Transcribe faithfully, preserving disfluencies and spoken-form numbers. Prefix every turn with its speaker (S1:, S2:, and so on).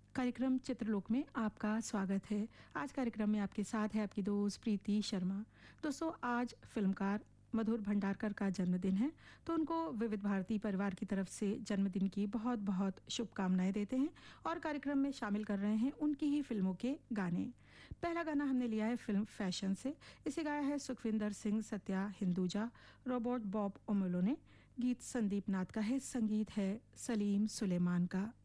S1: कार्यक्रम चित्रलोक में आपका स्वागत है। आज कार्यक्रम में आपके साथ है आपकी दोस्त प्रीति शर्मा। दोस्तों, आज फिल्मकार मधुर भंडारकर का जन्मदिन है, तो उनको विविध भारती परिवार की तरफ से जन्मदिन की बहुत बहुत शुभकामनाएं देते हैं और कार्यक्रम में शामिल कर रहे हैं उनकी ही फिल्मों के गाने। पहला गाना हमने लिया है फिल्म फैशन से। इसे गाया है Sukhvinder Singh, Satya Hinduja, Robert Bob Omolo ने। गीत संदीप नाथ का है, संगीत है सलीम सुलेमान का।